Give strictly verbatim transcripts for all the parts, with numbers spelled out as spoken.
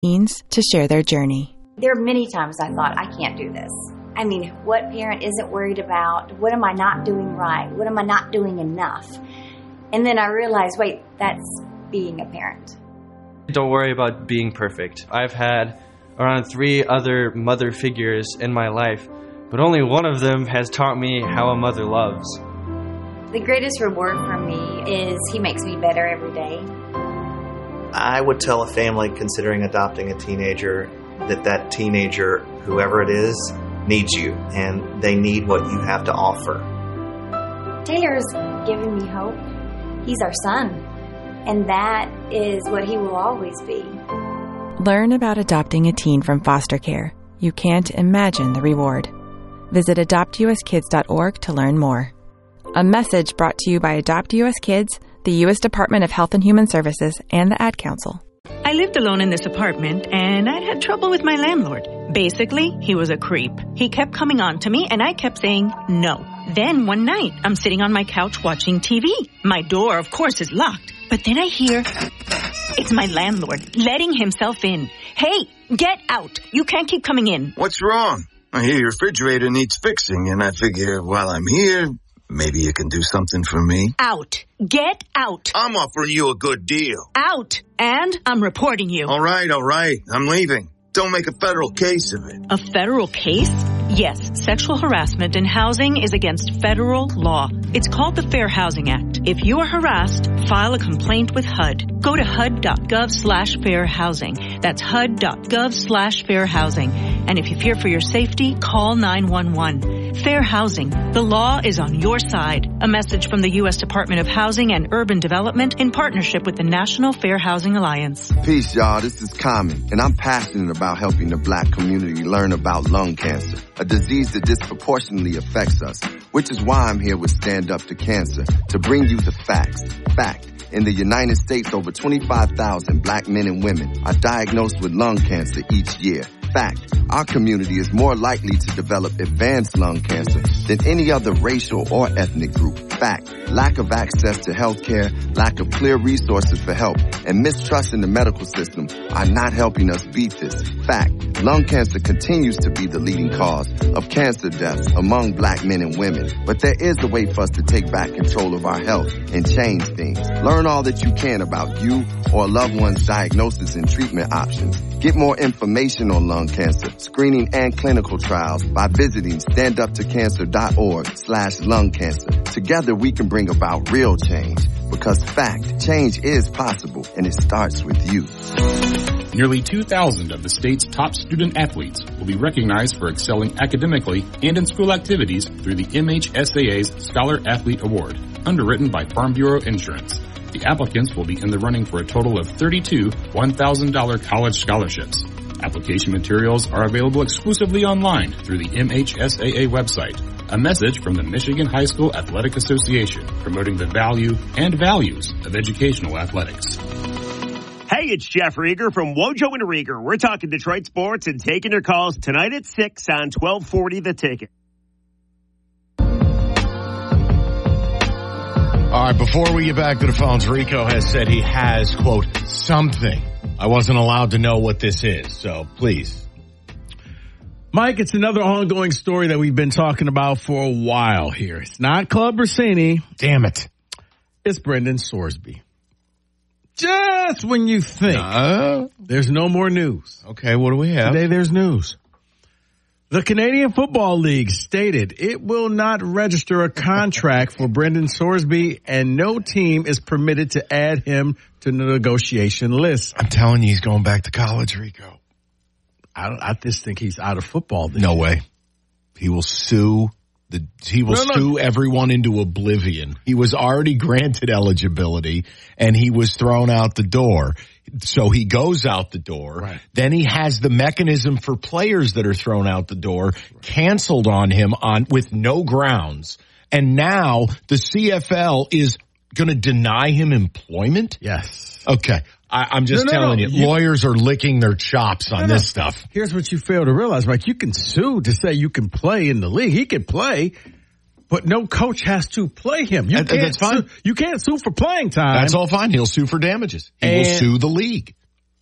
teens to share their journey. There are many times I thought, I can't do this. I mean, what parent isn't worried about, what am I not doing right? What am I not doing enough? And then I realized, wait, that's being a parent. Don't worry about being perfect. I've had around three other mother figures in my life, but only one of them has taught me how a mother loves. The greatest reward for me is he makes me better every day. I would tell a family considering adopting a teenager that that teenager, whoever it is, needs you, and they need what you have to offer. Taylor's given me hope. He's our son, and that is what he will always be. Learn about adopting a teen from foster care. You can't imagine the reward. Visit adopt u s kids dot org to learn more. A message brought to you by Adopt U S Kids, the U S Department of Health and Human Services, and the Ad Council. I lived alone in this apartment, and I'd had trouble with my landlord. Basically, he was a creep. He kept coming on to me, and I kept saying no. Then one night, I'm sitting on my couch watching T V. My door, of course, is locked. But then I hear, it's my landlord letting himself in. Hey, get out. You can't keep coming in. What's wrong? I hear your refrigerator needs fixing, and I figure while I'm here, maybe you can do something for me. Out. Get out. I'm offering you a good deal. Out. And I'm reporting you. All right, all right. I'm leaving. Don't make a federal case of it. A federal case? Yes, sexual harassment in housing is against federal law. It's called the Fair Housing Act. If you are harassed, file a complaint with H U D. Go to H U D dot gov slash fair housing. That's H U D dot gov slash fair housing. And if you fear for your safety, call nine one one. Fair Housing. The law is on your side. A message from the U S Department of Housing and Urban Development in partnership with the National Fair Housing Alliance. Peace, y'all. This is Common, and I'm passionate about helping the black community learn about lung cancer, a disease that disproportionately affects us, which is why I'm here with Stand Up to Cancer, to bring you the facts. Fact. In the United States, over twenty-five thousand black men and women are diagnosed with lung cancer each year. Fact, our community is more likely to develop advanced lung cancer than any other racial or ethnic group. Fact, lack of access to health care, lack of clear resources for help, and mistrust in the medical system are not helping us beat this. Fact, lung cancer continues to be the leading cause of cancer deaths among black men and women. But there is a way for us to take back control of our health and change things. Learn all that you can about you or a loved one's diagnosis and treatment options. Get more information on lung cancer, screening, and clinical trials by visiting standuptocancer.org slash lung cancer. Together we can bring about real change, because fact, change is possible, and it starts with you. Nearly two thousand of the state's top student athletes will be recognized for excelling academically and in school activities through the M H S A A's Scholar Athlete Award, underwritten by Farm Bureau Insurance. The applicants will be in the running for a total of thirty-two one thousand dollars college scholarships. Application materials are available exclusively online through the M H S A A website. A message from the Michigan High School Athletic Association, promoting the value and values of educational athletics. Hey, it's Jeff Rieger from Wojo and Rieger. We're talking Detroit sports and taking your calls tonight at six on twelve forty The Ticket. All right, before we get back to the phones, Rico has said he has, quote, something. I wasn't allowed to know what this is, so please. Mike, it's another ongoing story that we've been talking about for a while here. It's not Club Rossini. Damn it. It's Brendan Sorsby. Just when you think uh, there's no more news. Okay, what do we have? Today there's news. The Canadian Football League stated it will not register a contract for Brendan Sorsby, and no team is permitted to add him to the negotiation list. I'm telling you, he's going back to college, Rico. I, don't, I just think he's out of football. No way. He will sue the. He will no, no. sue everyone into oblivion. He was already granted eligibility, and he was thrown out the door. So he goes out the door. Right. Then he has the mechanism for players that are thrown out the door right. canceled on him on with no grounds. And now the C F L is going to deny him employment? Yes. Okay. I, I'm just no, no, telling no. you, you, lawyers are licking their chops on no, this no. stuff. Here's what you fail to realize, Mike. You can sue to say you can play in the league. He can play, but no coach has to play him. You that, can't that's fine. Sue, you can't sue for playing time. That's all fine. He'll sue for damages. He and, will sue the league.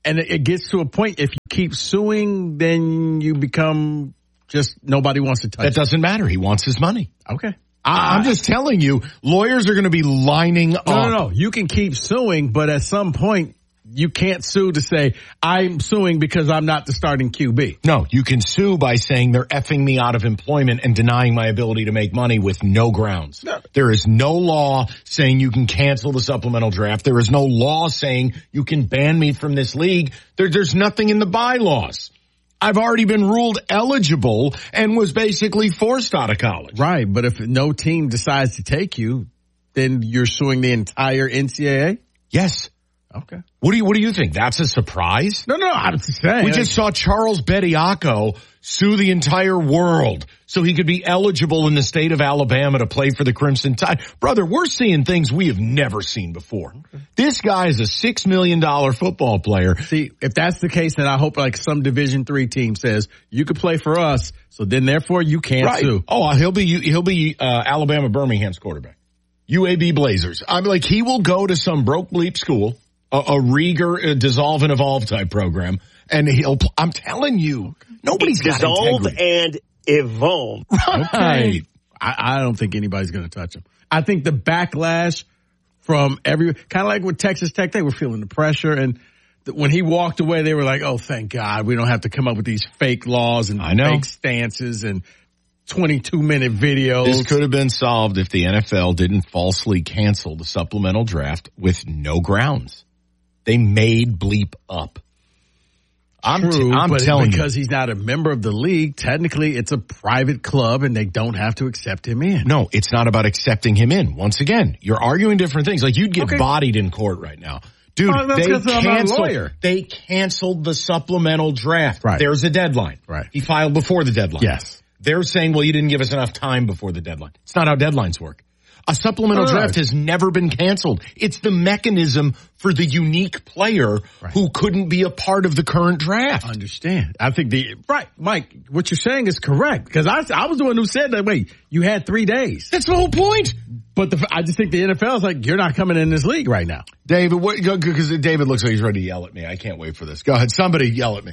and it, it gets to a point, if you keep suing, then you become just nobody wants to touch That doesn't matter. He wants his money. Okay. I, I'm just telling you, lawyers are going to be lining up. No, no, no. You can keep suing, but at some point, you can't sue to say, I'm suing because I'm not the starting Q B. No, you can sue by saying they're effing me out of employment and denying my ability to make money with no grounds. No. There is no law saying you can cancel the supplemental draft. There is no law saying you can ban me from this league. There, there's nothing in the bylaws. I've already been ruled eligible and was basically forced out of college. Right, but if no team decides to take you, then you're suing the entire N C double A? Yes. Okay. What do you, what do you think? That's a surprise? No, no, I'm saying. We just saw Charles Bediako sue the entire world so he could be eligible in the state of Alabama to play for the Crimson Tide. Brother, we're seeing things we have never seen before. Okay. This guy is a six million dollars football player. See, if that's the case, then I hope like some Division three team says, you could play for us, so then therefore you can't right. sue. Oh, he'll be, he'll be, uh, Alabama Birmingham's quarterback. U A B Blazers. I'm like, he will go to some broke bleep school. A, a Rieger, a dissolve and evolve type program. And he'll, I'm telling you, nobody's got dissolve integrity. and evolve. Okay. I, I don't think anybody's going to touch him. I think the backlash from every, kind of like with Texas Tech, they were feeling the pressure. And th- when he walked away, they were like, oh, thank God, we don't have to come up with these fake laws and I know. fake stances and twenty-two minute videos. This could have been solved if the N F L didn't falsely cancel the supplemental draft with no grounds. They made bleep up. I'm, True, t- I'm but telling because you. he's not a member of the league, technically it's a private club and they don't have to accept him in. No, it's not about accepting him in. Once again, you're arguing different things. Like you'd get okay. bodied in court right now. Dude, well, they canceled, they canceled the supplemental draft. Right. There's a deadline. Right. He filed before the deadline. Yes. They're saying, well, you didn't give us enough time before the deadline. It's not how deadlines work. A supplemental right. draft has never been canceled. It's the mechanism for the unique player right. who couldn't be a part of the current draft. I understand. I think the, right, Mike, what you're saying is correct. Because I, I was the one who said that, wait, you had three days. That's the whole point. But the, I just think the N F L is like, you're not coming in this league right now. David, what, because David looks like he's ready to yell at me. I can't wait for this. Go ahead. Somebody yell at me.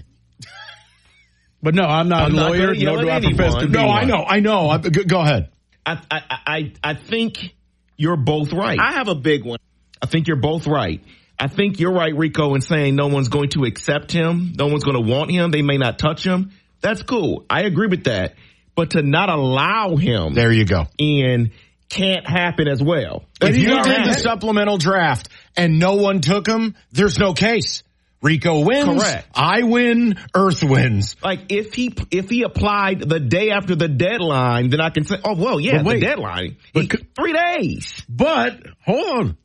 But no, I'm not I'm a lawyer, not nor do I profess to be No, one. I know, I know. I, go, go ahead. I, I, I, I think you're both right. I have a big one. I think you're both right. I think you're right, Rico, in saying no one's going to accept him. No one's going to want him. They may not touch him. That's cool. I agree with that. But to not allow him. There you go. In can't happen as well. If you did the supplemental draft and no one took him, there's no case. Rico wins. Correct. I win. Earth wins. Like if he if he applied the day after the deadline, then I can say, oh well, yeah, wait, the deadline, but he, three days. But hold on,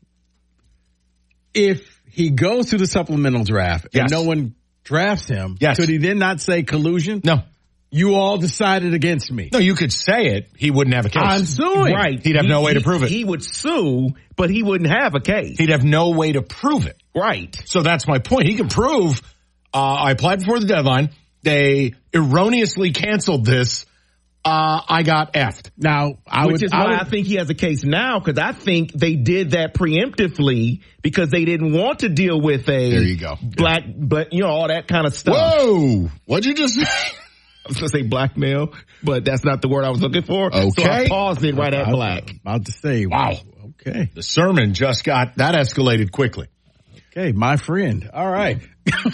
if he goes to the supplemental draft yes. and no one drafts him, yes. could he then not say collusion? No. You all decided against me. No, you could say it. He wouldn't have a case. I'm suing. Right. He'd have he, no way he, to prove it. He would sue, but he wouldn't have a case. He'd have no way to prove it. Right. So that's my point. He can prove, uh, I applied before the deadline. They erroneously canceled this. Uh, I got effed. Now, I Which would, is why I, would, I think he has a case now, because I think they did that preemptively because they didn't want to deal with a there you go. black, but you know, all that kind of stuff. Whoa! What'd you just say? I was going to say blackmail, but that's not the word I was looking for. Okay. So I paused it right at I, black. I was about to say, wow. Okay. The sermon just got, that escalated quickly. Okay, my friend. All right.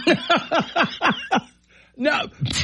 No.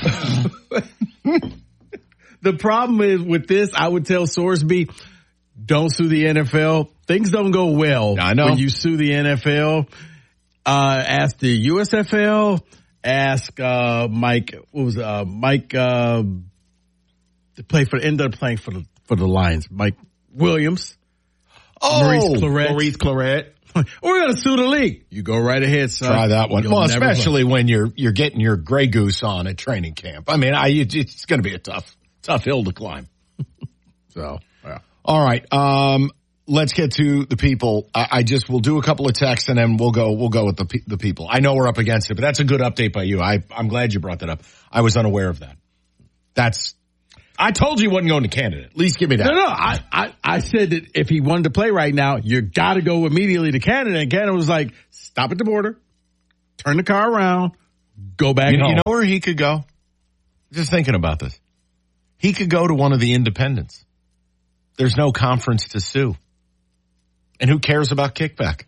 The problem is with this, I would tell Sorsby, don't sue the N F L. Things don't go well I know. when you sue the N F L. Uh, ask the U S F L. Ask uh, Mike. What was uh, Mike? Uh, to play for ended up playing for the for the Lions. Mike Williams. Oh, Maurice Claret. Maurice Claret. We're gonna sue the league. You go right ahead, son. Try that one. You'll well, never especially vote. when you're you're getting your Grey Goose on at training camp. I mean, I it's going to be a tough tough hill to climb. So, yeah. All right. Um, let's get to the people. I, I just will do a couple of texts and then we'll go we'll go with the pe- the people. I know we're up against it, but that's a good update by you. I I'm glad you brought that up. I was unaware of that. That's. I told you he wasn't going to Canada. At least give me that. No, no. I, I, I said that if he wanted to play right now, you got to go immediately to Canada. And Canada was like, stop at the border, turn the car around, go back you, home. You know where he could go? Just thinking about this. He could go to one of the independents. There's no conference to sue. And who cares about kickback?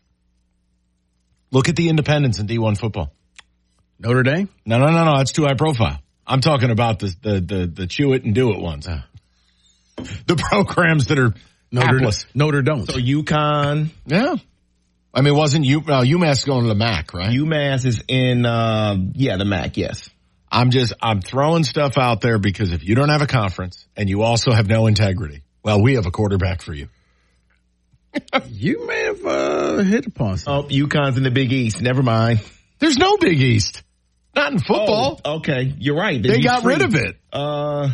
Look at the independents in D one football. Notre Dame? No, no, no, no. That's too high profile. I'm talking about the the the, the chew it and do it ones. Uh, the programs that are Notre, hapless. Notre Dame. So UConn. Yeah. I mean, wasn't U, uh, UMass going to the M A C, right? UMass is in, uh, yeah, the M A C, yes. I'm just, I'm throwing stuff out there because if you don't have a conference and you also have no integrity, well, we have a quarterback for you. You may have uh, hit upon something. Oh, UConn's in the Big East. Never mind. There's no Big East. Not in football. Oh, okay, you're right. They got free. rid of it. Uh,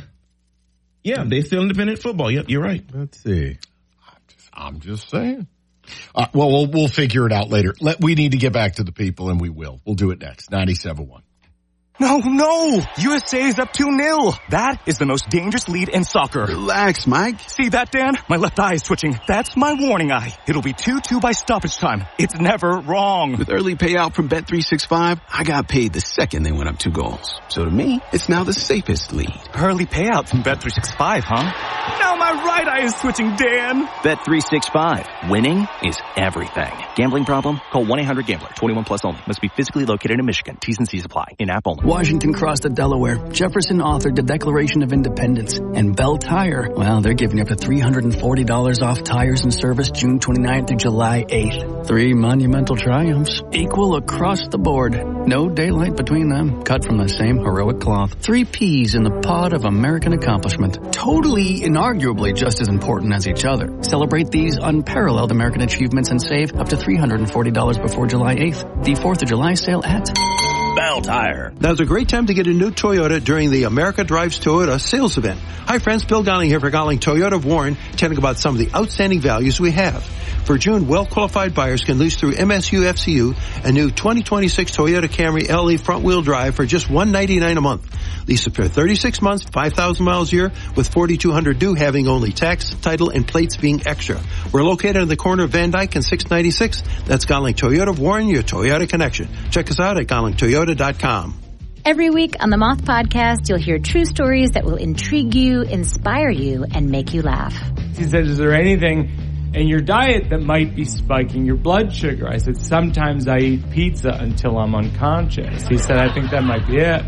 yeah, they're still independent football. Yep, you're right. Let's see. I'm just, I'm just saying. Uh, well, well, we'll figure it out later. Let, we need to get back to the people, and we will. We'll do it next. ninety-seven point one. No, no! U S A is up two nil. That is the most dangerous lead in soccer. Relax, Mike. See that, Dan? My left eye is twitching. That's my warning eye. It'll be two two by stoppage time. It's never wrong. With early payout from Bet three sixty-five, I got paid the second they went up two goals. So to me, it's now the safest lead. Early payout from Bet three sixty-five, huh? Now my right eye is twitching, Dan. Bet three sixty-five. Winning is everything. Gambling problem? Call one eight hundred gambler. twenty-one plus only. Must be physically located in Michigan. T's and C's apply. In-app only. Washington crossed the Delaware. Jefferson authored the Declaration of Independence. And Bell Tire, well, they're giving up to three hundred forty dollars off tires and service June twenty-ninth through July eighth. Three monumental triumphs, equal across the board. No daylight between them, cut from the same heroic cloth. Three peas in the pod of American accomplishment. Totally, inarguably just as important as each other. Celebrate these unparalleled American achievements and save up to three hundred forty dollars before July eighth. The fourth of July sale at Bell Tire. Now's a great time to get a new Toyota during the America Drives Toyota sales event. Hi friends, Bill Gowling here for Gowling Toyota of Warren, telling about some of the outstanding values we have. For June, well-qualified buyers can lease through M S U F C U a new twenty twenty-six Toyota Camry L E front-wheel drive for just one hundred ninety-nine dollars a month. Lease up for thirty-six months, five thousand miles a year, with forty-two hundred due, having only tax, title, and plates being extra. We're located on the corner of Van Dyke and six ninety-six. That's Gowling Toyota of Warren, your Toyota connection. Check us out at gowling toyota dot com. Every week on the Moth Podcast, you'll hear true stories that will intrigue you, inspire you, and make you laugh. He said, is there anything in your diet that might be spiking your blood sugar? I said, sometimes I eat pizza until I'm unconscious. He said, I think that might be it.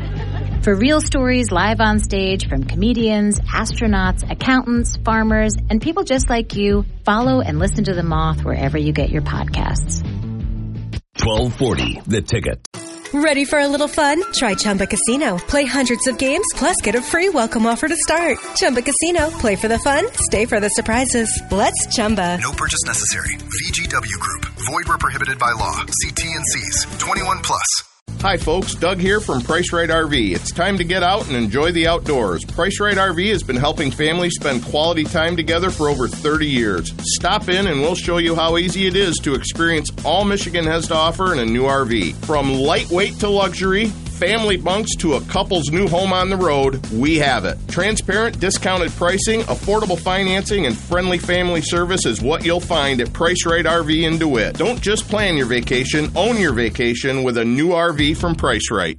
For real stories live on stage from comedians, astronauts, accountants, farmers, and people just like you, follow and listen to The Moth wherever you get your podcasts. twelve forty, The Ticket. Ready for a little fun? Try Chumba Casino. Play hundreds of games, plus get a free welcome offer to start. Chumba Casino. Play for the fun, stay for the surprises. Let's Chumba. No purchase necessary. V G W Group. Void where prohibited by law. See T and C's. twenty-one plus. Hi folks, Doug here from Price Right R V. It's time to get out and enjoy the outdoors. Price Right R V has been helping families spend quality time together for over thirty years. Stop in and we'll show you how easy it is to experience all Michigan has to offer in a new R V. From lightweight to luxury, family bunks to a couple's new home on the road, we have it. Transparent, discounted pricing, affordable financing, and friendly family service is what you'll find at Price Right R V in DeWitt. Don't just plan your vacation, own your vacation with a new R V from Price Right.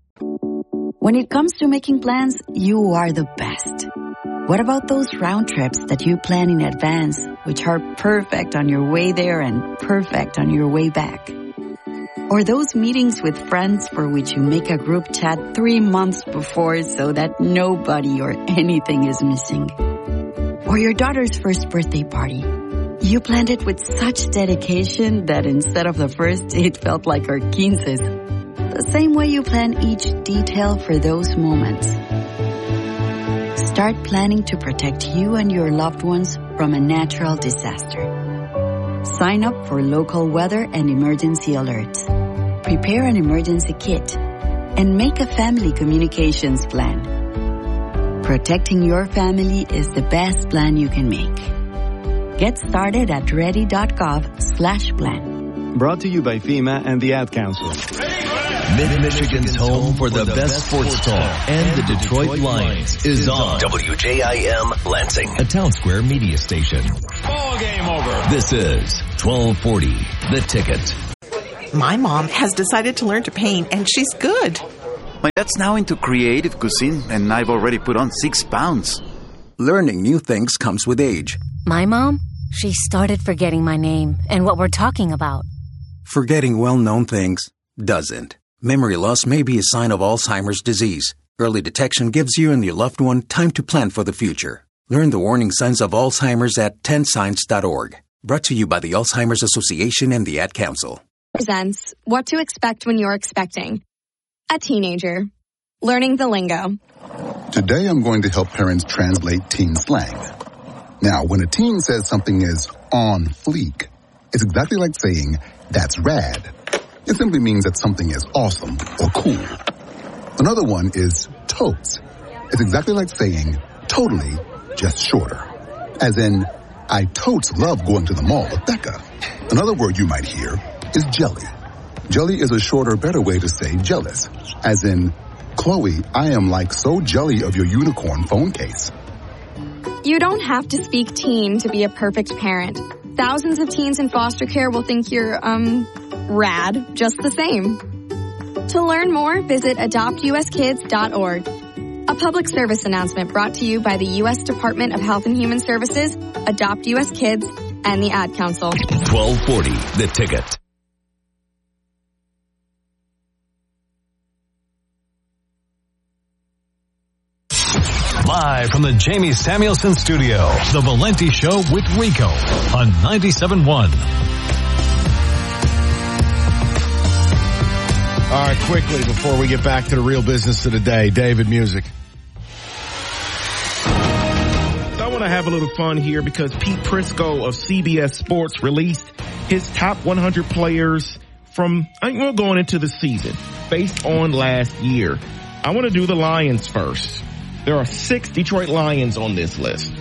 When it comes to making plans, you are the best. What about those round trips that you plan in advance, which are perfect on your way there and perfect on your way back? Or those meetings with friends for which you make a group chat three months before so that nobody or anything is missing? Or your daughter's first birthday party. You planned it with such dedication that instead of the first, it felt like our quinces. The same way you plan each detail for those moments. Start planning to protect you and your loved ones from a natural disaster. Sign up for local weather and emergency alerts. Prepare an emergency kit and make a family communications plan. Protecting your family is the best plan you can make. Get started at ready.gov slash plan. Brought to you by FEMA and the Ad Council. Mid-Michigan's home for the best sports talk and the Detroit Lions is on W J I M Lansing, a Town Square media station. Ball game over. This is twelve forty, The Ticket. My mom has decided to learn to paint, and she's good. My dad's now into creative cuisine, and I've already put on six pounds. Learning new things comes with age. My mom, she started forgetting my name and what we're talking about. Forgetting well-known things doesn't. Memory loss may be a sign of Alzheimer's disease. Early detection gives you and your loved one time to plan for the future. Learn the warning signs of Alzheimer's at ten signs dot org. Brought to you by the Alzheimer's Association and the Ad Council. Presents What to Expect When You're Expecting. A teenager. Learning the lingo. Today I'm going to help parents translate teen slang. Now, when a teen says something is on fleek, it's exactly like saying, that's rad. It simply means that something is awesome or cool. Another one is totes. It's exactly like saying, totally, just shorter. As in, I totes love going to the mall with Becca. Another word you might hear is jelly. Jelly is a shorter, better way to say jealous. As in, Chloe, I am like so jelly of your unicorn phone case. You don't have to speak teen to be a perfect parent. Thousands of teens in foster care will think you're, um, rad, just the same. To learn more, visit adopt u s kids dot org. A public service announcement brought to you by the U S Department of Health and Human Services, Adopt U S Kids, and the Ad Council. twelve forty, The Ticket. Live from the Jamie Samuelson Studio, The Valenti Show with Rico on ninety-seven point one. All right, quickly, before we get back to the real business of the day, David, music. So I want to have a little fun here because Pete Prisco of C B S Sports released his top one hundred players from, I think we're going into the season based on last year. I want to do the Lions first. There are six Detroit Lions on this list.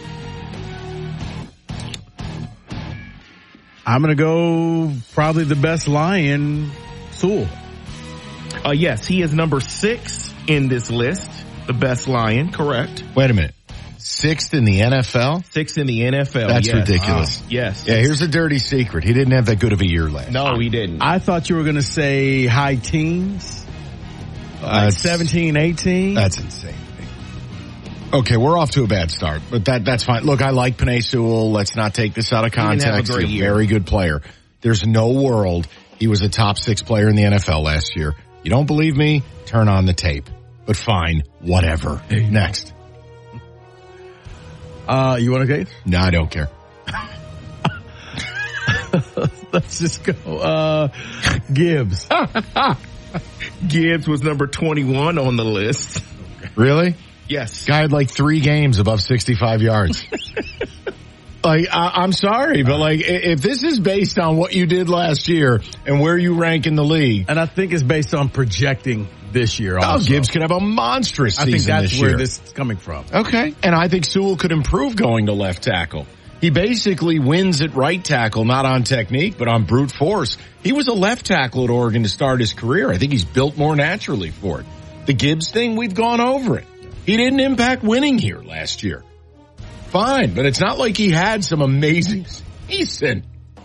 I'm going to go probably the best Lion, Sewell. Uh, yes, he is number six in this list. The best Lion, correct. Wait a minute. Sixth in the N F L? Sixth in the N F L, That's yes. ridiculous. Uh, yes. Yeah, here's a dirty secret. He didn't have that good of a year last. No, he didn't. I thought you were going to say high teens. Like uh, seventeen, eighteen. That's insane. Okay, we're off to a bad start, but that that's fine. Look, I like Penei Sewell. Let's not take this out of context. He's a very good player. There's no world he was a top six player in the N F L last year. You don't believe me? Turn on the tape. But fine, whatever. Hey. Next. Uh, you want to go? No, I don't care. Let's just go. Uh, Gibbs. Gibbs was number twenty-one on the list. Really? Yes. Guy had like three games above sixty-five yards. Like, I, I'm sorry, but like, if this is based on what you did last year and where you rank in the league. And I think it's based on projecting this year also. Oh, Gibbs could have a monstrous season this year. I think that's where this is coming from. Okay. And I think Sewell could improve going to left tackle. He basically wins at right tackle, not on technique, but on brute force. He was a left tackle at Oregon to start his career. I think he's built more naturally for it. The Gibbs thing, we've gone over it. He didn't impact winning here last year. Fine, but it's not like he had some amazing season.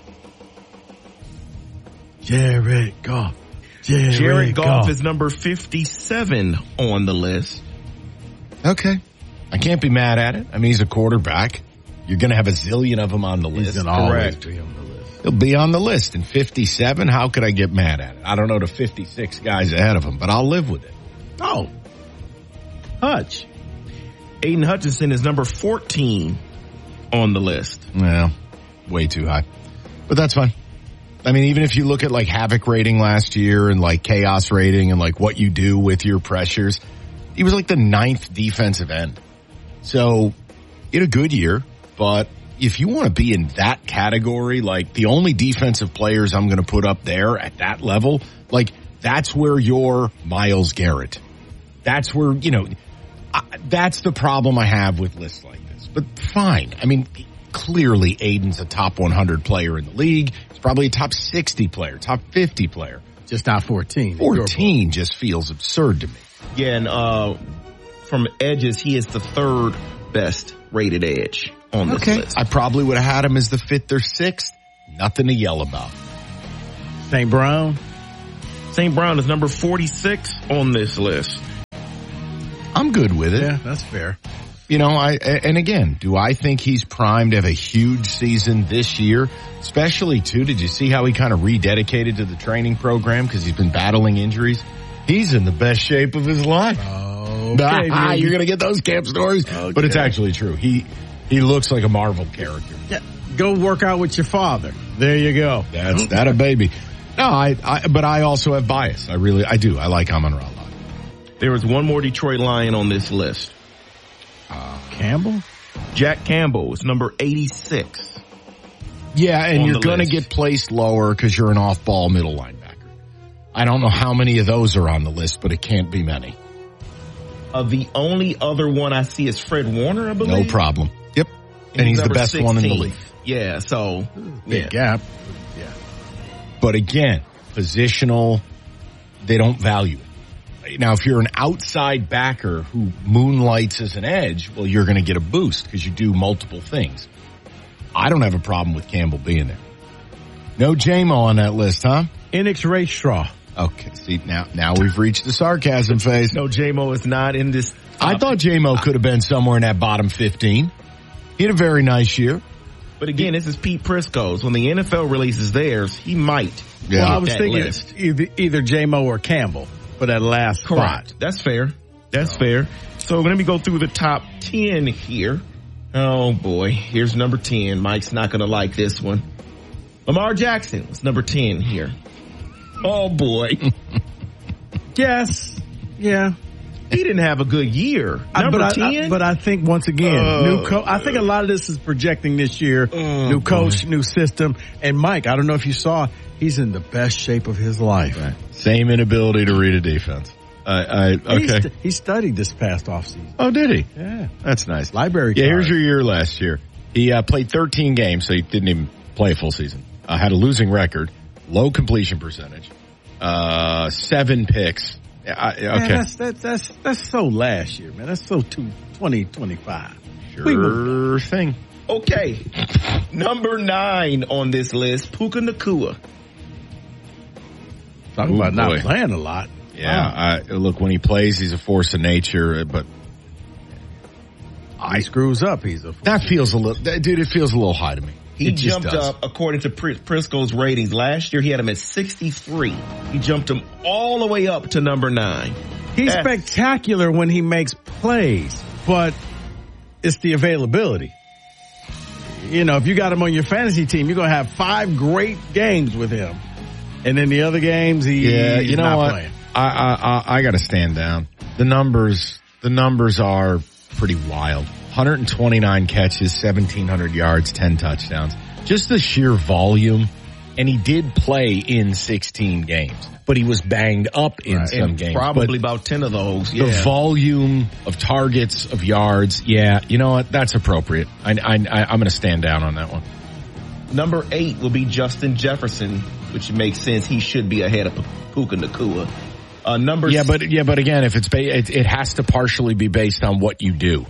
Jared Goff. Jared, Jared Goff, Goff is number fifty-seven on the list. Okay. I can't be mad at it. I mean, he's a quarterback. You're going to have a zillion of them on the list. He's going to always be on the list. He'll be on the list. And fifty-seven, how could I get mad at it? I don't know the fifty-six guys ahead of him, but I'll live with it. Oh. Hutch. Aiden Hutchinson is number fourteen on the list. Well, way too high. But that's fine. I mean, even if you look at like havoc rating last year and like chaos rating and like what you do with your pressures, he was like the ninth defensive end. So he had a good year, but if you want to be in that category, like the only defensive players I'm going to put up there at that level, like that's where you're Myles Garrett. That's where, you know, I, that's the problem I have with lists like this. But fine. I mean, clearly Aiden's a top one hundred player in the league. He's probably a top sixty player, top fifty player. Just not fourteen. fourteen just feels absurd to me. Yeah, and uh, from edges, he is the third best rated edge on this okay. list. I probably would have had him as the fifth or sixth. Nothing to yell about. Saint Brown? Saint Brown is number forty-six on this list. I'm good with it. Yeah, that's fair. You know, I and again, do I think he's primed to have a huge season this year? Especially, too, did you see how he kind of rededicated to the training program because he's been battling injuries? He's in the best shape of his life. Okay, ah, you're going to get those camp stories. Okay. But it's actually true. He he looks like a Marvel character. Yeah. Go work out with your father. There you go. That's that a baby. No, I, I but I also have bias. I really, I do. I like Amon-Ra a lot. There is one more Detroit Lion on this list. Uh, Campbell? Jack Campbell is number eighty-six. Yeah, and you're going to get placed lower because you're an off-ball middle linebacker. I don't know how many of those are on the list, but it can't be many. Uh, the only other one I see is Fred Warner, I believe. No problem. Yep. And, and he's, he's the best sixteen. One in the league. Yeah, so. Big yeah. gap. Yeah. But again, positional, they don't value it. Now, if you're an outside backer who moonlights as an edge, well, you're going to get a boost because you do multiple things. I don't have a problem with Campbell being there. No J-Mo on that list, huh? Enix Rakestraw. Okay, see, now now we've reached the sarcasm phase. No, J-Mo is not in this. I thought J-Mo could have been somewhere in that bottom fifteen. He had a very nice year. But again, this is Pete Prisco's. When the N F L releases theirs, he might. Yeah. Well, I was thinking list. either, either J-Mo or Campbell for that last Correct. spot. That's fair. That's so. fair. So let me go through the top ten here. Oh, boy. Here's number ten. Mike's not going to like this one. Lamar Jackson was number ten here. Oh, boy. Yes. Yeah. He didn't have a good year. Number but ten? I, I, but I think, once again, uh, new co- I think a lot of this is projecting this year. Uh, new coach, boy. New system. And, Mike, I don't know if you saw, he's in the best shape of his life. Right. Same inability to read a defense. I, I okay. He, st- he studied this past offseason. Oh, did he? Yeah. That's nice. Library Yeah, card. here's your year last year. He uh, played thirteen games, so he didn't even play a full season. Uh, had a losing record, low completion percentage, uh, seven picks. I, okay. Man, that's, that's, that's, that's so last year, man. That's so twenty twenty-five. Sure thing. Okay. Number nine on this list, Puka Nacua. Talk Ooh, about boy. not playing a lot. Yeah, wow. I, look, when he plays, he's a force of nature, but he screws up. He's a force that feels a little, that, dude, it feels a little high to me. He it jumped up, according to Prisco's ratings. Last year, he had him at sixty-three. He jumped him all the way up to number nine. He's That's, spectacular when he makes plays, but it's the availability. You know, if you got him on your fantasy team, you're going to have five great games with him. And then the other games, he, yeah, he's you know not what? playing. I, I, I, I got to stand down. The numbers, the numbers are pretty wild. one hundred twenty-nine catches, seventeen hundred yards, ten touchdowns. Just the sheer volume. And he did play in sixteen games, but he was banged up in right. some and games. Probably but about ten of those. Yeah. The volume of targets, of yards. Yeah, you know what? That's appropriate. I, I, I, I'm going to stand down on that one. Number eight will be Justin Jefferson, which makes sense. He should be ahead of Puka Nacua. Uh, number yeah, but yeah, but again, if it's ba- it, it has to partially be based on what you do,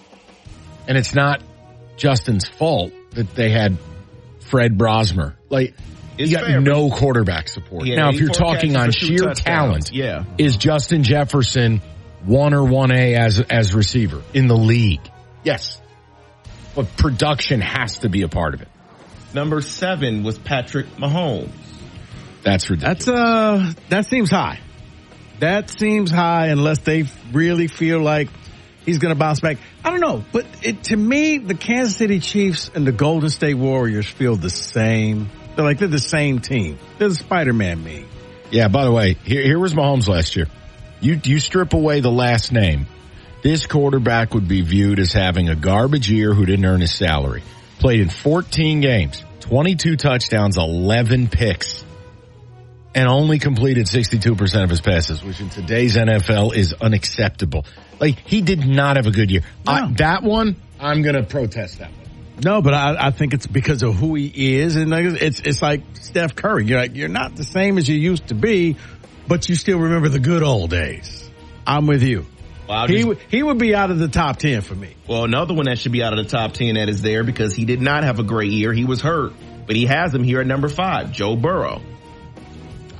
and it's not Justin's fault that they had Fred Brosmer. Like it's you got fair, no quarterback support. Now, if you're talking on sheer talent, yeah. is Justin Jefferson one or one A as as receiver in the league? Yes, but production has to be a part of it. Number seven was Patrick Mahomes. That's ridiculous. That's uh, that seems high. That seems high unless they really feel like he's going to bounce back. I don't know, but it, to me, the Kansas City Chiefs and the Golden State Warriors feel the same. They're like they're the same team. They're the Spider-Man meme. Yeah. By the way, here here was Mahomes last year. You you strip away the last name, this quarterback would be viewed as having a garbage year who didn't earn his salary. Played in fourteen games, twenty-two touchdowns, eleven picks, and only completed sixty-two percent of his passes, which in today's N F L is unacceptable. Like, he did not have a good year. No. I, that one, I'm going to protest that one. No, but I, I think it's because of who he is, and it's it's like Steph Curry. You're like, you're not the same as you used to be, but you still remember the good old days. I'm with you. Well, he just, he would be out of the top ten for me. Well, another one that should be out of the top ten that is there because he did not have a great year. He was hurt, but he has him here at number five, Joe Burrow.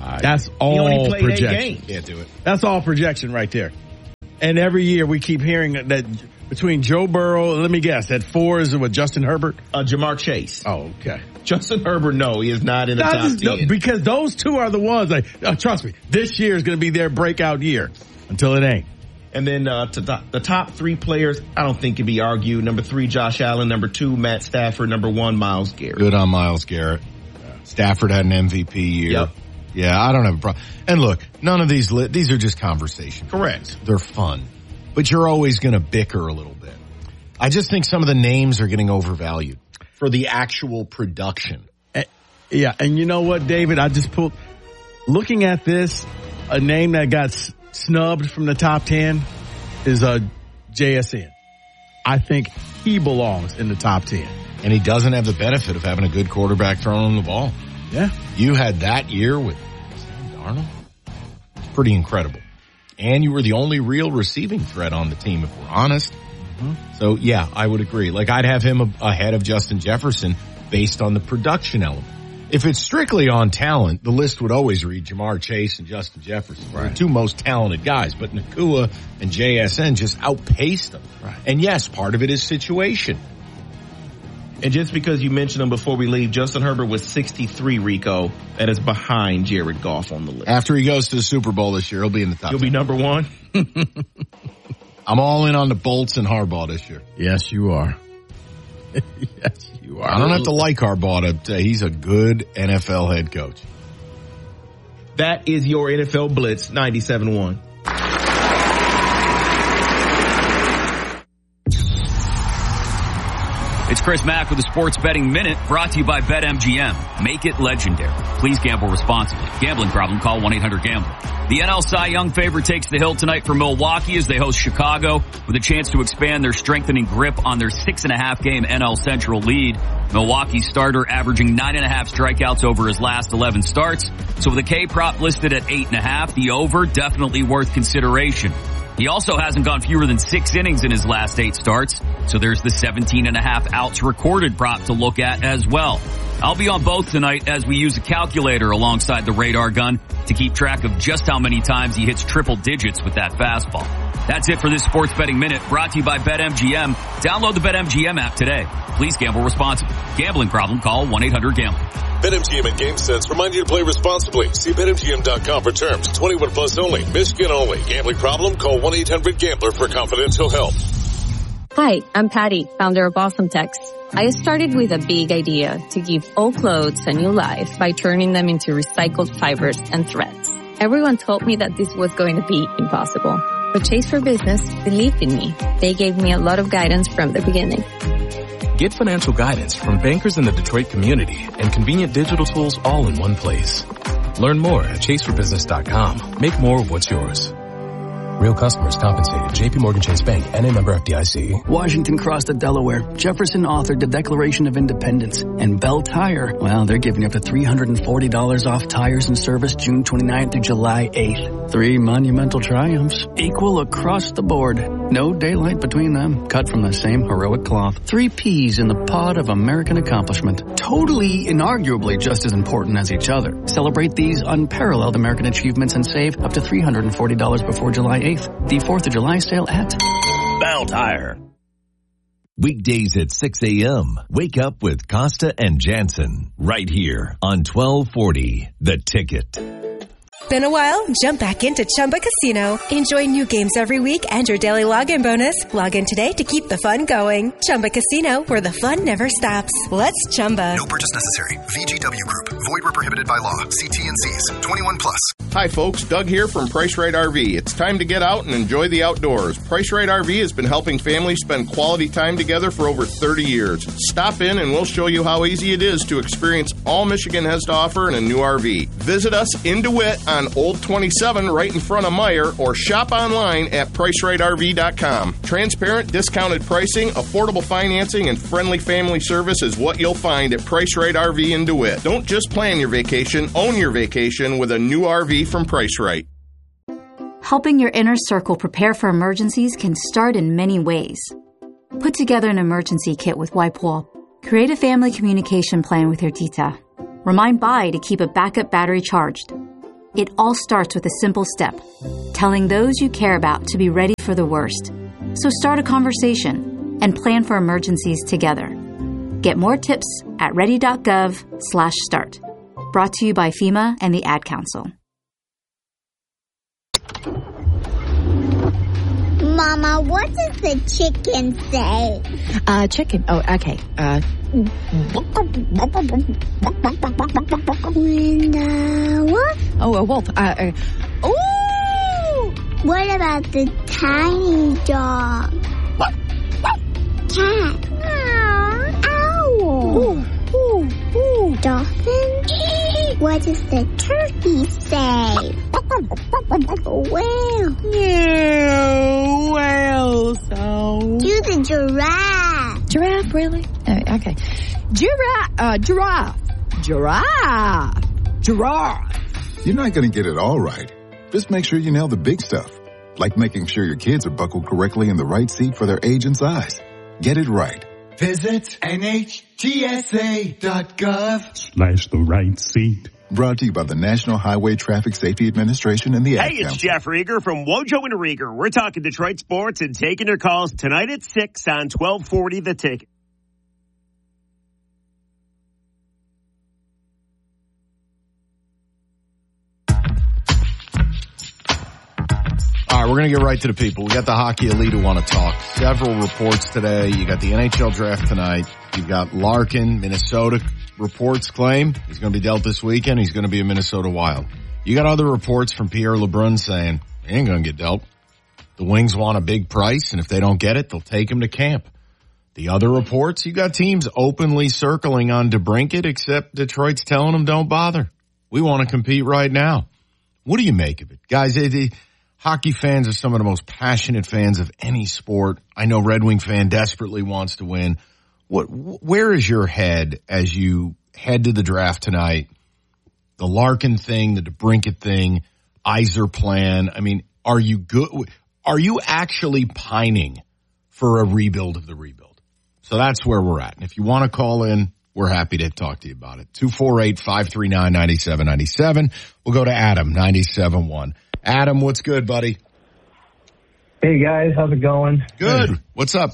That's all he only played projection. eight games. Can't do it. That's all projection right there. And every year we keep hearing that between Joe Burrow, let me guess, that four is with Justin Herbert? Uh, Jamar Chase. Oh, okay. Justin Herbert, no, he is not in the top just, ten. Because those two are the ones, like, oh, trust me, this year is going to be their breakout year until it ain't. And then uh, to the, the top three players, I don't think can be argued. Number three, Josh Allen. Number two, Matt Stafford. Number one, Myles Garrett. Good on Myles Garrett. Stafford had an M V P year. Yep. Yeah, I don't have a problem. And look, none of these, li- these are just conversations. Correct. They're fun. But you're always going to bicker a little bit. I just think some of the names are getting overvalued for the actual production. Uh, yeah, and you know what, David? I just pulled, looking at this, a name that got s- snubbed from the top ten is uh, J S N. I think he belongs in the top ten. And he doesn't have the benefit of having a good quarterback throwing him the ball. Yeah. You had that year with Sam Darnold. It's pretty incredible. And you were the only real receiving threat on the team, if we're honest. Mm-hmm. So, yeah, I would agree. Like, I'd have him a- ahead of Justin Jefferson based on the production element. If it's strictly on talent, the list would always read Jamar Chase and Justin Jefferson. Right. The two most talented guys. But Nacua and J S N just outpaced them. Right. And, yes, part of it is situation. And just because you mentioned him before we leave, Justin Herbert was sixty-three, Rico. That is behind Jared Goff on the list. After he goes to the Super Bowl this year, he'll be in the top He'll ten. be number one. I'm all in on the Bolts and Harbaugh this year. Yes, you are. Yes, you are. I don't have to like Harbaugh to, he's a good N F L head coach. That is your N F L Blitz ninety-seven point one. It's Chris Mack with the Sports Betting Minute, brought to you by BetMGM. Make it legendary. Please gamble responsibly. Gambling problem? Call one eight hundred gambler. The N L Cy Young favorite takes the hill tonight for Milwaukee as they host Chicago with a chance to expand their strengthening grip on their six and a half game N L Central lead. Milwaukee starter averaging nine and a half strikeouts over his last eleven starts. So with a K prop listed at eight and a half, the over definitely worth consideration. He also hasn't gone fewer than six innings in his last eight starts, so there's the seventeen and a half outs recorded prop to look at as well. I'll be on both tonight as we use a calculator alongside the radar gun to keep track of just how many times he hits triple digits with that fastball. That's it for this Sports Betting Minute, brought to you by BetMGM. Download the BetMGM app today. Please gamble responsibly. Gambling problem? Call one eight hundred gambler. BetMGM and GameSense remind you to play responsibly. See Bet M G M dot com for terms. twenty-one plus only. Michigan only. Gambling problem? Call one eight hundred gambler for confidential help. Hi, I'm Patty, founder of Awesome Text. I started with a big idea to give old clothes a new life by turning them into recycled fibers and threads. Everyone told me that this was going to be impossible. But Chase for Business believed in me. They gave me a lot of guidance from the beginning. Get financial guidance from bankers in the Detroit community and convenient digital tools all in one place. Learn more at chase for business dot com. Make more what's yours. Real customers compensated. J P Morgan Chase Bank, N A member F D I C. Washington crossed the Delaware. Jefferson authored the Declaration of Independence. And Bell Tire, well, they're giving up to three hundred forty dollars off tires and service June twenty-ninth through July eighth. Three monumental triumphs, equal across the board. No daylight between them, cut from the same heroic cloth. Three peas in the pod of American accomplishment. Totally, inarguably just as important as each other. Celebrate these unparalleled American achievements and save up to three hundred forty dollars before July eighth. The fourth of July sale at Bell Tire. Weekdays at six a.m. Wake up with Costa and Jansen right here on twelve forty The Ticket. Been a while? Jump back into Chumba Casino. Enjoy new games every week and your daily login bonus. Log in today to keep the fun going. Chumba Casino, where the fun never stops. Let's Chumba. No purchase necessary. V G W Group. Void where prohibited by law. See T and C's. twenty-one plus. Hi folks, Doug here from Price Right R V. It's time to get out and enjoy the outdoors. Price Right R V has been helping families spend quality time together for over thirty years. Stop in and we'll show you how easy it is to experience all Michigan has to offer in a new R V. Visit us in DeWitt on Old twenty-seven right in front of Meyer or shop online at price right R V dot com. Transparent, discounted pricing, affordable financing, and friendly family service is what you'll find at Price Right R V in DeWitt. Don't just plan your vacation, own your vacation with a new R V from Price Right. Helping your inner circle prepare for emergencies can start in many ways. Put together an emergency kit with WipeWall. Create a family communication plan with your tita. Remind Bai to keep a backup battery charged. It all starts with a simple step, telling those you care about to be ready for the worst. So start a conversation and plan for emergencies together. Get more tips at ready.gov slash start. Brought to you by FEMA and the Ad Council. Mama, what does the chicken say? Uh, chicken. Oh, okay. Uh, when uh, wolf? Oh, a wolf. Uh, uh, Ooh! What about the tiny dog? Cat. Owl. Ooh, ooh, ooh. Dolphin? What does the turkey say? Whale. Yeah, whale sound. Do the giraffe. Giraffe, really? Uh, okay. Giraffe. Uh, giraffe. Giraffe. Giraffe. You're not going to get it all right. Just make sure you nail the big stuff, like making sure your kids are buckled correctly in the right seat for their age and size. Get it right. Visit N H T S A dot gov Slash the right seat. Brought to you by the National Highway Traffic Safety Administration and the Ad Hey, it's Council. Jeff Rieger from Wojo and Rieger. We're talking Detroit sports and taking your calls tonight at six on twelve forty The Ticket. All right, we're going to get right to the people. We got the hockey elite who want to talk. Several reports today. You got the N H L draft tonight. You've got Larkin, Minnesota reports claim he's going to be dealt this weekend. He's going to be a Minnesota Wild. You got other reports from Pierre LeBrun saying he ain't going to get dealt. The Wings want a big price, and if they don't get it, they'll take him to camp. The other reports, you got teams openly circling on DeBrincat, except Detroit's telling them don't bother. We want to compete right now. What do you make of it? Guys, it, it, hockey fans are some of the most passionate fans of any sport. I know Red Wing fan desperately wants to win. What, where is your head as you head to the draft tonight? The Larkin thing, the DeBrincat thing, Yzer plan. I mean, are you good? Are you actually pining for a rebuild of the rebuild? So that's where we're at. And if you want to call in, we're happy to talk to you about it. two four eight, five three nine, nine seven nine seven. We'll go to Adam, ninety-seven point one. Adam, what's good, buddy? Hey, guys. How's it going? Good. What's up?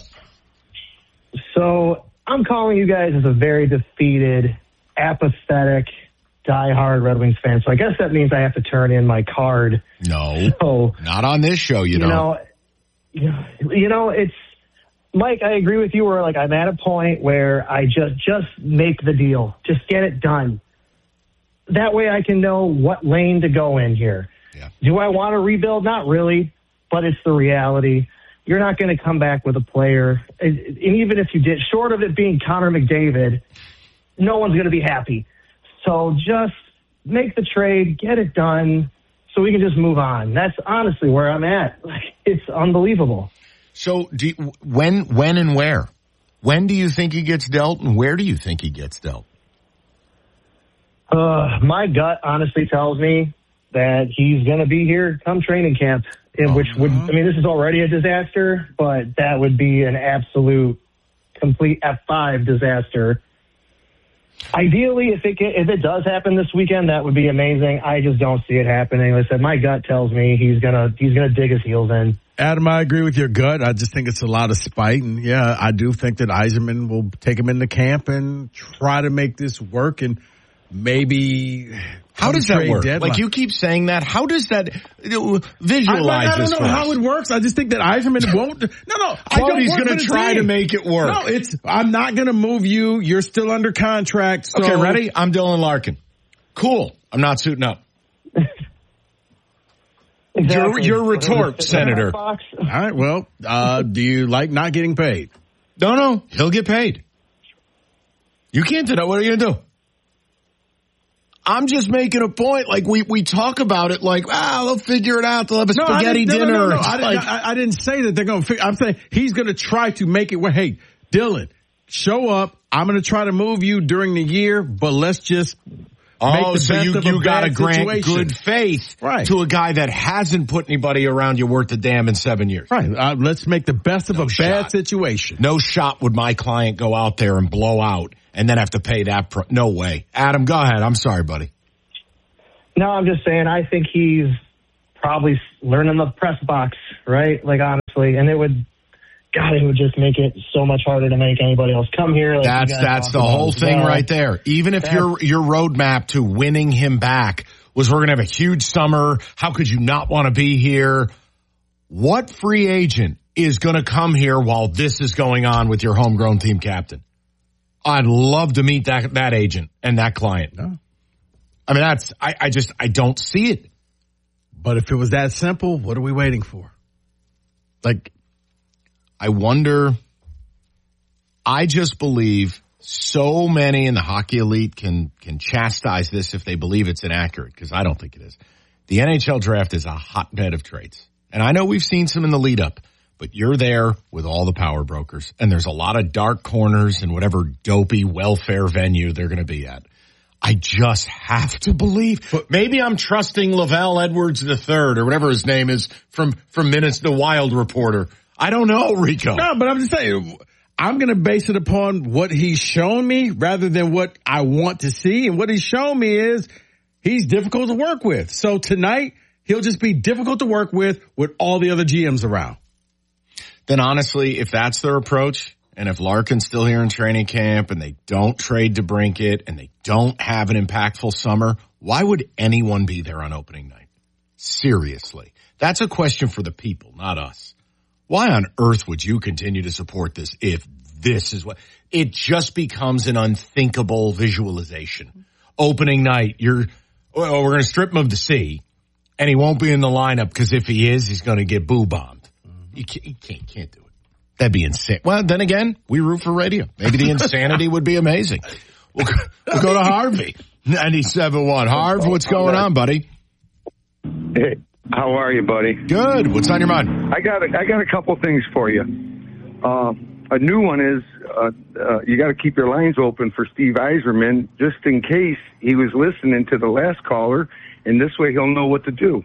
So I'm calling you guys as a very defeated, apathetic, diehard Red Wings fan. So I guess that means I have to turn in my card. No, so, not on this show. You, you don't. know, you know, you know, it's Mike. I agree with you. Where like I'm at a point where I just just make the deal, just get it done. That way I can know what lane to go in here. Yeah. Do I want to rebuild? Not really, but it's the reality. You're not going to come back with a player. And even if you did, short of it being Connor McDavid, no one's going to be happy. So just make the trade, get it done, so we can just move on. That's honestly where I'm at. Like, it's unbelievable. So do you, when, when and where? When do you think he gets dealt, and where do you think he gets dealt? Uh, my gut honestly tells me that he's going to be here come training camp. In which would, I mean, this is already a disaster, but that would be an absolute, complete F five disaster. Ideally, if it if it does happen this weekend, that would be amazing. I just don't see it happening. Like I said, my gut tells me he's gonna he's gonna dig his heels in. Adam, I agree with your gut. I just think it's a lot of spite, and yeah, I do think that Yzerman will take him into camp and try to make this work, and maybe. How does that work? Deadline. Like you keep saying that. How does that visualize I, I this? don't know how it works. I just think that Yzerman won't. No, no. I Quote, don't he's going to try to make it work. No, it's. I'm not going to move you. You're still under contract. So. Okay, ready? I'm Dylan Larkin. Cool. I'm not suiting up. Exactly. Your, your retort, Senator. All right. Well, uh, do you like not getting paid? No, no. He'll get paid. You can't do that. What are you going to do? I'm just making a point. Like, we, we talk about it like, ah, they'll figure it out. They'll have a no, spaghetti no, dinner. No, no, no. It's I, like, didn't, I, I didn't say that they're going to figure I'm saying he's going to try to make it where, hey, Dylan, show up. I'm going to try to move you during the year, but let's just oh, make the so best you, of you a got to bad grant situation. good faith right. to a guy that hasn't put anybody around you worth a damn in seven years. Right. Uh, let's make the best of no a shot. bad situation. No shot would my client go out there and blow out and then have to pay that. Pro- no way. Adam, go ahead. I'm sorry, buddy. No, I'm just saying I think he's probably learning the press box, right? Like, honestly, and it would, God, it would just make it so much harder to make anybody else come here. Like that's that's the whole thing well. right there. Even if your your roadmap to winning him back was we're going to have a huge summer, how could you not want to be here? What free agent is going to come here while this is going on with your homegrown team captain? I'd love to meet that that agent and that client. No. I mean, that's I, I just I don't see it. But if it was that simple, what are we waiting for? Like, I wonder. I just believe so many in the hockey elite can can chastise this if they believe it's inaccurate, because I don't think it is. The N H L draft is a hotbed of trades. And I know we've seen some in the lead up, but you're there with all the power brokers, and there's a lot of dark corners in whatever dopey welfare venue they're going to be at. I just have to believe. But maybe I'm trusting Lavelle Edwards the third or whatever his name is from, from Minutes the Wild Reporter. I don't know, Rico. No, but I'm just saying, I'm going to base it upon what he's shown me rather than what I want to see. And what he's shown me is he's difficult to work with. So tonight, he'll just be difficult to work with with all the other G Ms around. Then honestly, if that's their approach, and if Larkin's still here in training camp and they don't trade DeBrincat and they don't have an impactful summer, why would anyone be there on opening night? Seriously. That's a question for the people, not us. Why on earth would you continue to support this if this is what – it just becomes an unthinkable visualization. Opening night, you're well, – we're going to strip him of the C, and he won't be in the lineup because if he is, he's going to get boo-bombed. Mm-hmm. You can't, you can't, can't do it. That'd be insane. Well, then again, we root for radio. Maybe the insanity would be amazing. We'll, we'll go to Harvey, ninety-seven point one. Harv, what's going on, buddy? Hey, how are you, buddy? Good. What's on your mind? I got a, I got a couple things for you. Uh, a new one is uh, uh, you got to keep your lines open for Steve Yzerman just in case he was listening to the last caller, and this way he'll know what to do.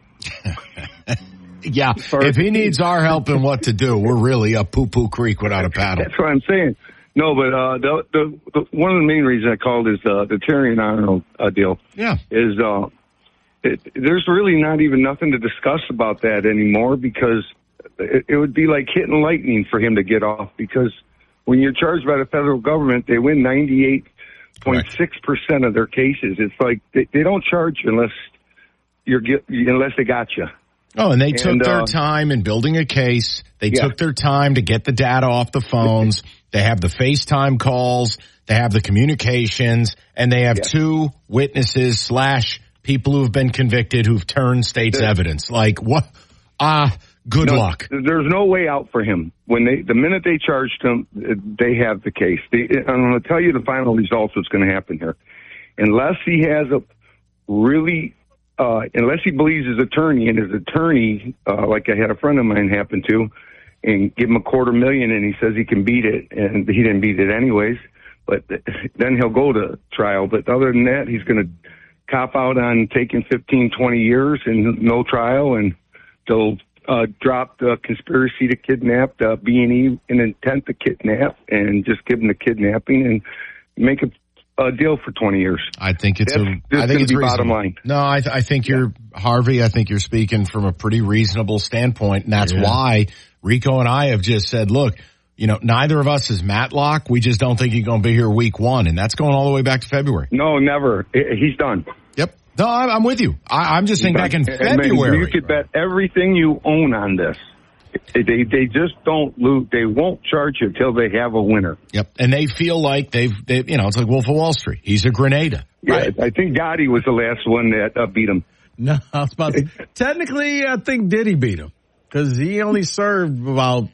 Yeah, if he needs our help in what to do, we're really up poo-poo creek without a paddle. That's what I'm saying. No, but uh, the, the, the one of the main reasons I called is uh, the Terry Arnold uh, deal. Yeah, is uh, it, there's really not even nothing to discuss about that anymore because it, it would be like hitting lightning for him to get off. Because when you're charged by the federal government, they win ninety-eight point six percent of their cases. It's like they, they don't charge you unless you're get, unless they got you. Oh, and they took and, their uh, time in building a case. They yeah. took their time to get the data off the phones. They have the FaceTime calls. They have the communications. And they have yeah. two witnesses slash people who have been convicted who've turned state's there, evidence. Like, what? Ah, uh, good no, luck. There's no way out for him. When they, the minute they charged him, they have the case. They, I'm going to tell you the final results what's going to happen here. Unless he has a really... Uh, unless he believes his attorney, and his attorney, uh, like I had a friend of mine happen to, and give him a quarter million, and he says he can beat it, and he didn't beat it anyways, but then he'll go to trial. But other than that, he's going to cop out on taking fifteen, twenty years and no trial, and they'll uh, drop the conspiracy to kidnap, the B and E, an intent to kidnap, and just give him the kidnapping and make a a deal for twenty years. I think it's That's, a. I think it's reasonable. Bottom line. No, I, th- I think you're Harvey. I think you're speaking from a pretty reasonable standpoint, and that's yeah. why Rico and I have just said, look, you know, neither of us is Matlock. We just don't think he's going to be here week one, and that's going all the way back to February. No, never. He's done. Yep. No, I'm with you. I, I'm just saying back in February. You could bet everything you own on this. They they just don't lose. They won't charge you until they have a winner. Yep, and they feel like they've, they, you know, it's like Wolf of Wall Street. He's a Grenada. Right. Yeah, I think Gotti was the last one that uh, beat him. No, I was about to, technically, I think Diddy beat him because he only served about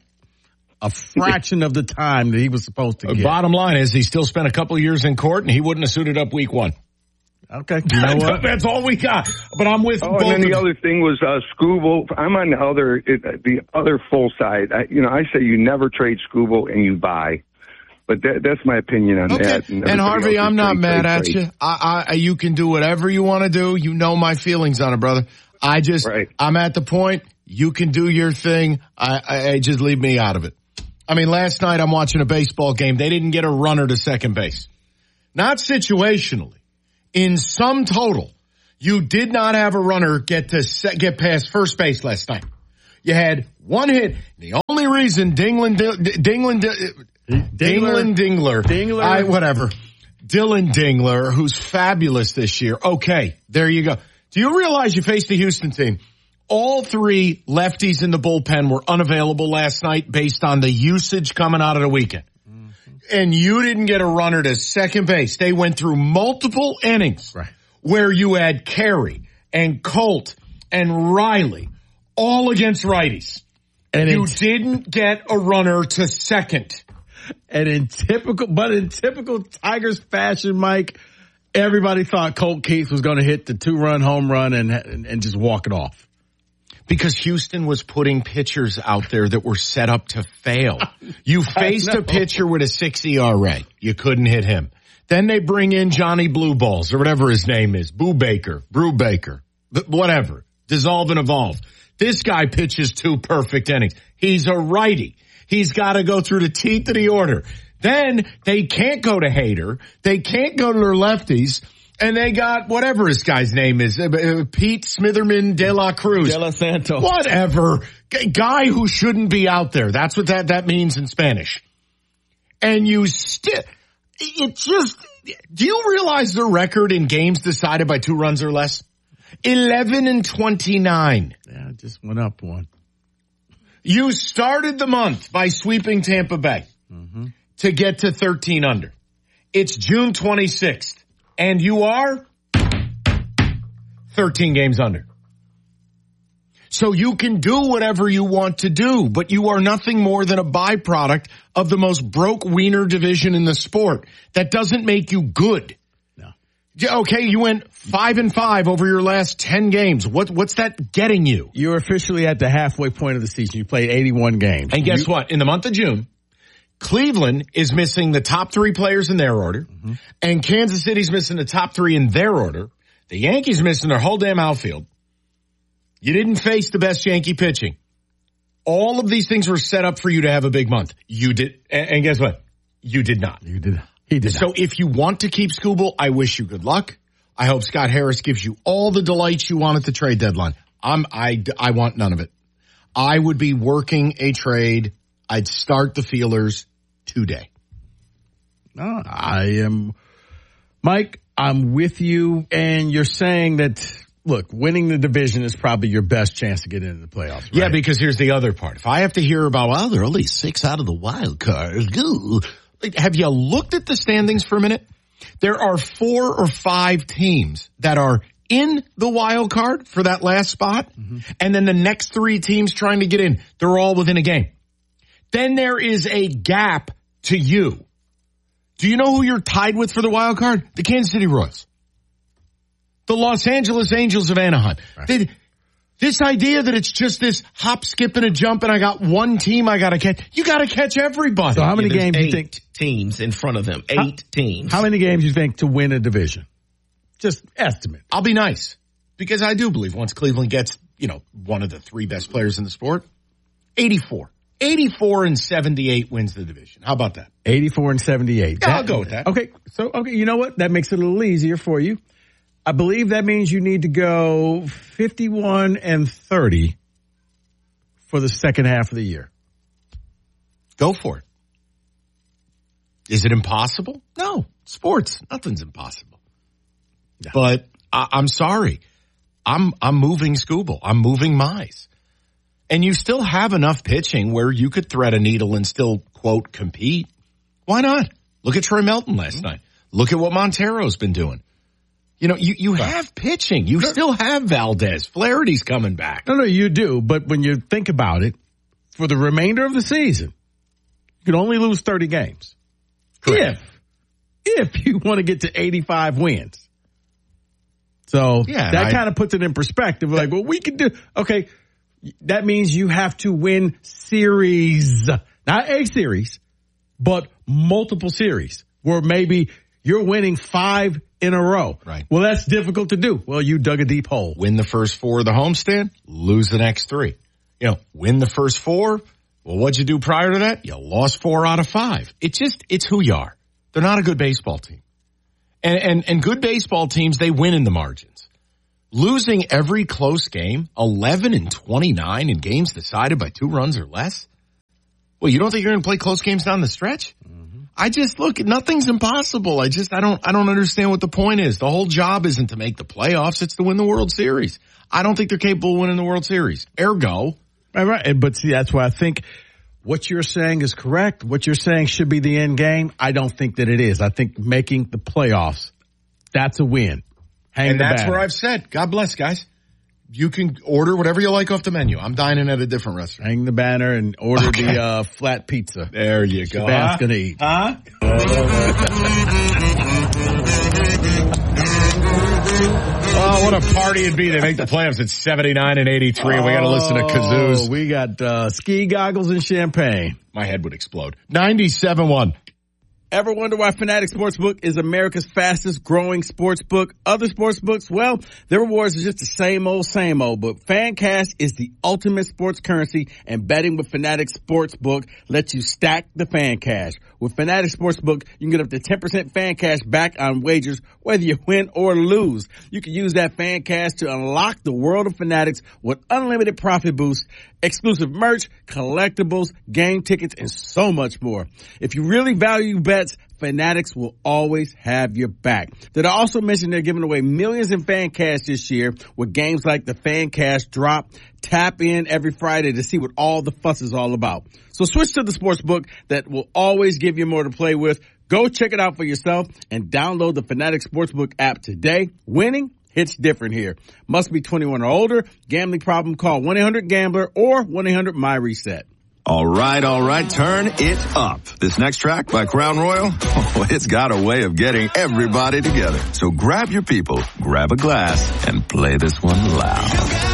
a fraction of the time that he was supposed to get. Bottom line is he still spent a couple of years in court, and he wouldn't have suited up week one. Okay, you know what? That's all we got. But I'm with. Oh, both and then the of other thing was uh, Scooble. I'm on the other, it, the other full side. I, you know, I say you never trade Scooble and you buy, but that, that's my opinion on okay. that. And, and Harvey, I'm not trade, mad trade, at trade. you. I, I, you can do whatever you want to do. You know my feelings on it, brother. I just, right. I'm at the point. You can do your thing. I, I, I just leave me out of it. I mean, last night I'm watching a baseball game. They didn't get a runner to second base, not situationally. In sum total, You did not have a runner get to set, get past first base last night. You had one hit. The only reason Dingland, Dingland, Dingland, Dingler, Dingler, Dingler, I, whatever, Dylan Dingler, who's fabulous this year. Okay, there you go. Do you realize you faced the Houston team? All three lefties in the bullpen were unavailable last night based on the usage coming out of the weekend. Mm-hmm. And you didn't get a runner to second base. They went through multiple innings right. where you had Carey and Colt and Riley all against righties. And you didn't get a runner to second. And in typical, but in typical Tigers fashion, Mike, everybody thought Colt Keith was going to hit the two-run home run and, and and just walk it off. Because Houston was putting pitchers out there that were set up to fail. You faced a pitcher with a six E R A. You couldn't hit him. Then they bring in Johnny Blue Balls or whatever his name is. Boo Baker, Brew Baker, whatever. Dissolve and evolve. This guy pitches two perfect innings. He's a righty. He's got to go through the teeth of the order. Then they can't go to Hader. They can't go to their lefties. And they got whatever this guy's name is, uh, Pete Smitherman De La Cruz. De La Santos. Whatever. G- guy who shouldn't be out there. That's what that, that means in Spanish. And you still, it just, do you realize their record in games decided by two runs or less? eleven and twenty-nine. Yeah, it just went up one. You started the month by sweeping Tampa Bay mm-hmm. to get to thirteen under. It's June twenty-sixth. And you are thirteen games under. So you can do whatever you want to do, but you are nothing more than a byproduct of the most broke wiener division in the sport. That doesn't make you good. No. Okay, you went five and five over your last ten games. What, what's that getting you? You're officially at the halfway point of the season. You played eighty-one games. And guess you- what? In the month of June, Cleveland is missing the top three players in their order, mm-hmm. and Kansas City's missing the top three in their order. The Yankees missing their whole damn outfield. You didn't face the best Yankee pitching. All of these things were set up for you to have a big month. You did, and guess what? You did not. You did. He did. So not. if you want to keep Skubal, I wish you good luck. I hope Scott Harris gives you all the delights you want at the trade deadline. I'm, I, I want none of it. I would be working a trade. I'd start the feelers today. No, I am, Mike, I'm with you, and you're saying that, look, winning the division is probably your best chance to get into the playoffs, right? Yeah, because here's the other part. If I have to hear about, well, there are only six out of the wild cards. Have you looked at the standings for a minute? There are four or five teams that are in the wild card for that last spot, mm-hmm. and then the next three teams trying to get in, they're all within a game. Then there is a gap to you. Do you know who you're tied with for the wild card? The Kansas City Royals. The Los Angeles Angels of Anaheim. Right. They, this idea that it's just this hop, skip, and a jump, and I got one team I got to catch. You got to catch everybody. So how many yeah, games do you eight think? Teams in front of them. Eight how, teams. How many games do you think to win a division? Just estimate. I'll be nice. Because I do believe once Cleveland gets, you know, one of the three best players in the sport, eighty-four. eighty-four and seventy-eight wins the division. How about that? eighty-four and seventy-eight. Yeah, that, I'll go with that. Okay. So, okay, you know what? That makes it a little easier for you. I believe that means you need to go fifty-one and thirty for the second half of the year. Go for it. Is it impossible? No. Sports. Nothing's impossible. No. But I, I'm sorry. I'm, I'm moving Skubal. I'm moving Mize. And you still have enough pitching where you could thread a needle and still, quote, compete. Why not? Look at Troy Melton last mm-hmm. night. Look at what Montero's been doing. You know, you, you have pitching. You still have Valdez. Flaherty's coming back. No, no, you do. But when you think about it, for the remainder of the season, you can only lose thirty games. Correct. If, if you want to get to eighty-five wins. So yeah, that kind of puts it in perspective. Like, well, we can do, okay, that means you have to win series, not a series, but multiple series where maybe you're winning five in a row. Right. Well, that's difficult to do. Well, you dug a deep hole. Win the first four of the homestand, lose the next three. You know, win the first four. Well, what'd you do prior to that? You lost four out of five. It's just, it's who you are. They're not a good baseball team. And, and, and good baseball teams, they win in the margins. losing every close game, eleven and twenty-nine in games decided by two runs or less. Well, you don't think you're going to play close games down the stretch? Mm-hmm. I just look, nothing's impossible. I just, I don't, I don't understand what the point is. The whole job isn't to make the playoffs. It's to win the World Series. I don't think they're capable of winning the World Series. Ergo. Right, right. But see, that's why I think what you're saying is correct. What you're saying should be the end game. I don't think that it is. I think making the playoffs, that's a win. Hang and the that's banner. where I've said, God bless, guys. You can order whatever you like off the menu. I'm dining at a different restaurant. Hang the banner and order okay. the uh, flat pizza. There you go. That's huh? going to eat. Huh? Oh, what a party it'd be. They make the playoffs at seventy-nine and eighty-three. Oh, we got to listen to kazoos. We got uh, ski goggles and champagne. My head would explode. ninety-seven one. Ever wonder why Fanatics Sportsbook is America's fastest growing sportsbook? Other sportsbooks, well, their rewards are just the same old, same old. But FanCash is the ultimate sports currency, and betting with Fanatics Sportsbook lets you stack the FanCash. With Fanatics Sportsbook, you can get up to ten percent FanCash back on wagers, whether you win or lose. You can use that FanCash to unlock the world of Fanatics with unlimited profit boosts, exclusive merch, collectibles, game tickets, and so much more. If you really value bets, Fanatics will always have your back. Did I also mention they're giving away millions in FanCash this year with games like the FanCash Drop? Tap in every Friday to see what all the fuss is all about. So switch to the sportsbook that will always give you more to play with. Go check it out for yourself and download the Fanatics Sportsbook app today. Winning hits different here. Must be twenty-one or older. Gambling problem? Call one eight hundred gambler or one eight hundred my reset. All right, all right, turn it up. This next track by Crown Royal, oh, it's got a way of getting everybody together. So grab your people, grab a glass, and play this one loud.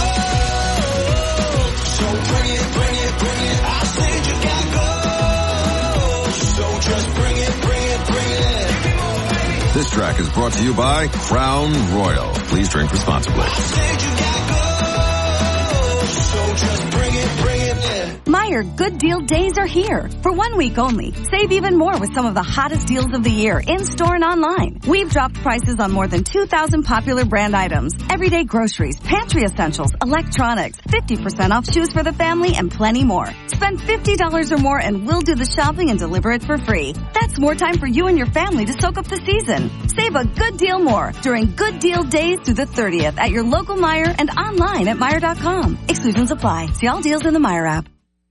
So bring it, bring it, bring it. I said you gotta go. So just bring it, bring it, bring it. This track is brought to you by Crown Royal. Please drink responsibly. I said you gotta go. So just bring it, bring it. Meijer Good Deal Days are here. For one week only, save even more with some of the hottest deals of the year in-store and online. We've dropped prices on more than two thousand popular brand items, everyday groceries, pantry essentials, electronics, fifty percent off shoes for the family, and plenty more. Spend fifty dollars or more and we'll do the shopping and deliver it for free. That's more time for you and your family to soak up the season. Save a good deal more during Good Deal Days through the thirtieth at your local Meijer and online at Meijer dot com. Exclusions apply. See all deals in the Meijer app.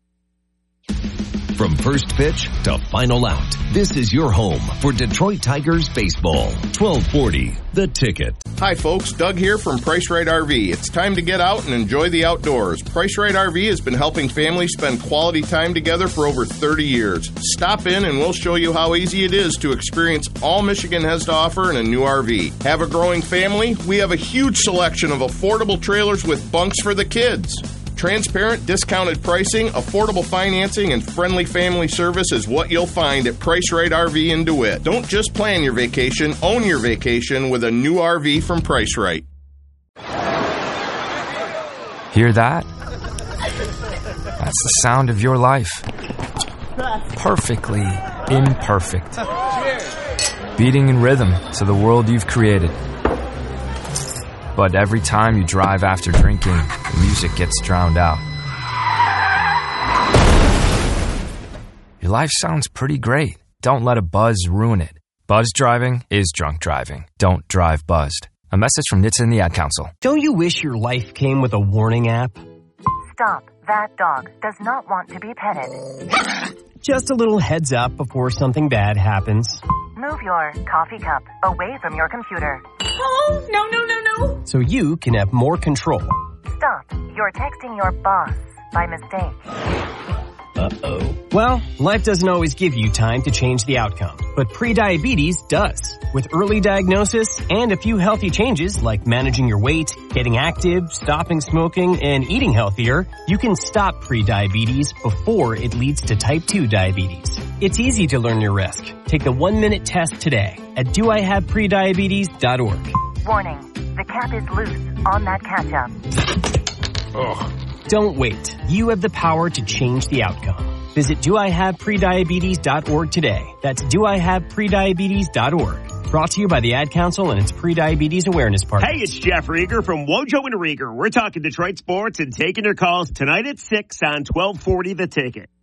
From first pitch to final out, this is your home for Detroit Tigers baseball. twelve forty, The Ticket. Hi folks, Doug here from Price Right R V. It's time to get out and enjoy the outdoors. Price Right R V has been helping families spend quality time together for over thirty years. Stop in and we'll show you how easy it is to experience all Michigan has to offer in a new R V. Have a growing family? We have a huge selection of affordable trailers with bunks for the kids. Transparent, discounted pricing, affordable financing, and friendly family service is what you'll find at Price Right R V in DeWitt. Don't just plan your vacation, own your vacation with a new R V from Price Right. Hear that? That's the sound of your life. Perfectly imperfect. Beating in rhythm to the world you've created. But every time you drive after drinking, the music gets drowned out. Your life sounds pretty great. Don't let a buzz ruin it. Buzz driving is drunk driving. Don't drive buzzed. A message from N H T S A and the Ad Council. Don't you wish your life came with a warning app? Stop. That dog does not want to be petted. Just a little heads up before something bad happens. Move your coffee cup away from your computer. Oh, no, no, no, no. So you can have more control. Stop. You're texting your boss by mistake. Uh-oh. Well, life doesn't always give you time to change the outcome, but prediabetes does. With early diagnosis and a few healthy changes like managing your weight, getting active, stopping smoking, and eating healthier, you can stop prediabetes before it leads to type two diabetes. It's easy to learn your risk. Take the one-minute test today at do I have prediabetes dot org. Warning. The cap is loose on that ketchup. Ugh. Don't wait. You have the power to change the outcome. Visit do I have prediabetes dot org today. That's do I have prediabetes dot org. Brought to you by the Ad Council and its Pre-Diabetes Awareness Partners. Hey, it's Jeff Rieger from Wojo and Rieger. We're talking Detroit sports and taking your calls tonight at six on twelve forty The Ticket.